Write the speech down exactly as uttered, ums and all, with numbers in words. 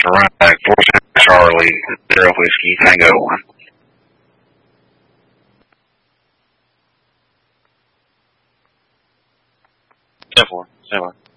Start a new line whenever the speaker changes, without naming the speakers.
Delta Runway, four six Charlie, zero Whiskey, Tango one. ten four, stand by.